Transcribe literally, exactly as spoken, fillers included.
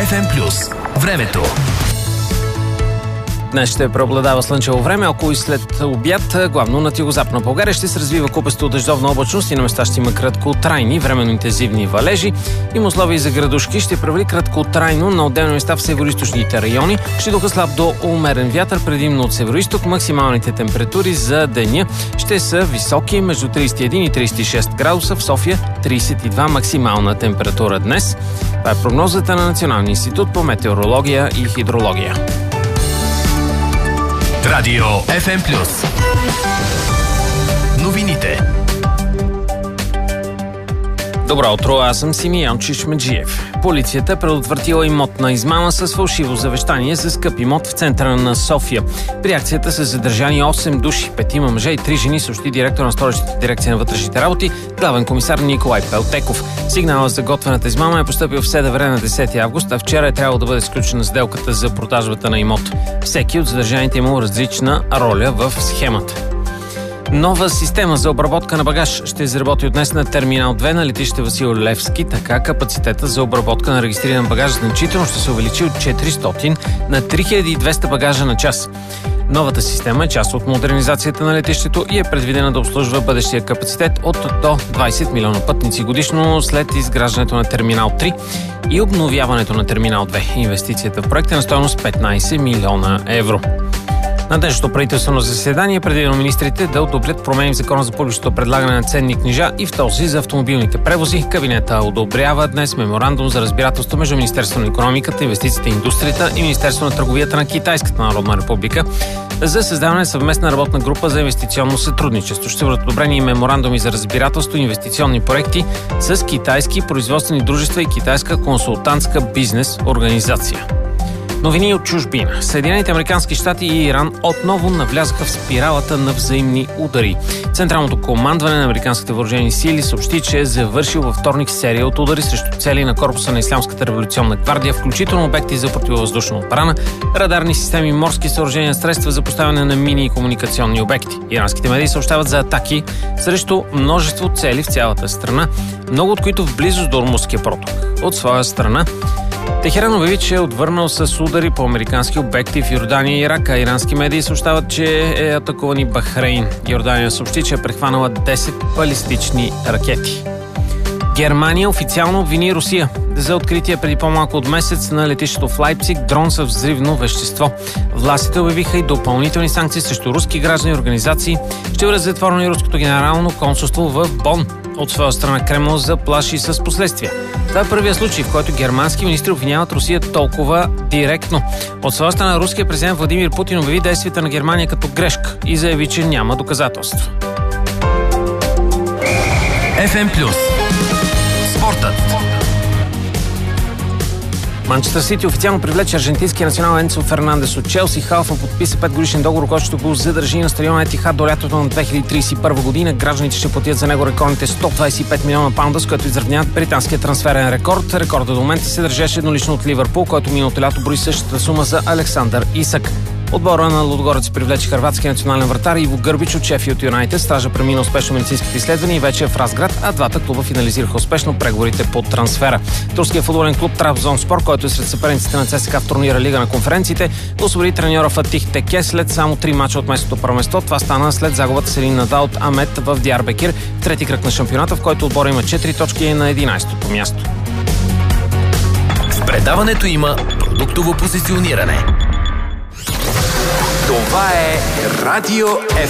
Еф Ем плюс. Времето. Днес ще преобладава слънчево време, около и след обяд, главно на югозападна България ще се развива купесто дъждовна облачност и на места ще има краткотрайни, временно интензивни валежи. Има условия за градушки, ще провали краткотрайно на отделни места в североизточните райони. Ще духа слаб до умерен вятър, предимно от североизток. Максималните температури за деня ще са високи, между тридесет и един и тридесет и шест градуса, в София тридесет и два максимална температура днес. Това е прогнозата на Националния институт по метеорология и хидрология. Радио Еф Ем плюс. Новините. Добро утро, аз съм Симеян Чишмеджиев. Полицията е предотвратила имотна измама с фалшиво завещание за скъп имот в центъра на София. При акцията са задържани осем души, петима мъже и три жени, съобщи директор на Столичната дирекция на вътрешните работи, главен комисар Николай Пелтеков. Сигналът за готвената измама е постъпил в СДВР на десети август, а вчера е трябвало да бъде сключена сделката за продажбата на имот. Всеки от задържаните имал различна роля в схемата. Нова система за обработка на багаж ще изработи от днес на терминал две на летище Васил Левски. Така капацитета за обработка на регистриран багаж значително ще се увеличи от четиристотин на три хиляди и двеста багажа на час. Новата система е част от модернизацията на летището и е предвидена да обслужва бъдещия капацитет от до двадесет милиона пътници годишно след изграждането на терминал три и обновяването на терминал две. Инвестицията в проекта е на стойност петнадесет милиона евро. На днешното правителствено заседание е предвидено министрите да одобрят промени в Закона за публичното предлагане на ценни книжа и в този за автомобилните превози. Кабинета одобрява днес меморандум за разбирателство между Министерството на икономиката, инвестициите и индустрията и Министерството на търговията на Китайската народна република за създаване на съвместна работна група за инвестиционно сътрудничество. Ще бъдат одобрени меморандуми за разбирателство и инвестиционни проекти с китайски производствени дружества и китайска консултантска бизнес организация. Новини от чужбина. Съединените американски щати и Иран отново навлязаха в спиралата на взаимни удари. Централното командване на американските въоръжени сили съобщи, че е завършил във вторник серия от удари срещу цели на корпуса на Ислямската революционна гвардия, включително обекти за противовъздушна отбрана, радарни системи, морски съоръжения, средства за поставяне на мини и комуникационни обекти. Иранските медии съобщават за атаки срещу множество цели в цялата страна, много от които в близост до Ормузския проток. От своя страна, Техеран обяви, че е отвърнал с удари по американски обекти в Йордания и Ирак, а ирански медии съобщават, че е атакуван и Бахрейн. Йордания съобщи, че е прехванала десет балистични ракети. Германия официално обвини Русия за откритие преди по-малко от месец на летището в Лайпциг дрон с взривно вещество. Властите обявиха и допълнителни санкции срещу руски граждани и организации. Ще бъде затворено и руското генерално консулство в Бон. От своя страна Кремъл заплаши с последствия. Това е първият случай, в който германски министри обвиняват Русия толкова директно. От своя страна руският президент Владимир Путин обяви действията на Германия като грешка и заяви, че няма доказателства. Еф Ем плюс. Спортът. Манчестър Сити официално привлече аржентинския национал Енцо Фернандес от Челси. Халфа подписа петгодишен договор, който ще го задържи на стадиона Етихад до лятото на две хиляди тридесет и първа година. Гражданите ще платят за него рекордните сто двадесет и пет милиона паунда, с което изравняват британския трансферен рекорд. Рекордът до момента се държеше еднолично от Ливърпул, който миналото лято брои същата сума за Александър Исак. Отбора на Лудогорец привлече хърватския национален вратар Иво Гърбич от Шеффилд Юнайтед. Стража премина успешно медицинските изследвания и вече е в Разград, а двата клуба финализираха успешно преговорите по трансфера. Турският футболен клуб Трабзонспор, който е сред съперниците на ЦСКА в турнира Лига на конференциите, освободи треньора Фатих Теке след само три мача от местното първенство. Това стана след загубата с един Надал от Амет в Диарбекир в трети кръг на шампионата, в който отбора има четири точки и е на единадесетото място. В предаването има продуктово позициониране. Това е Радио Еф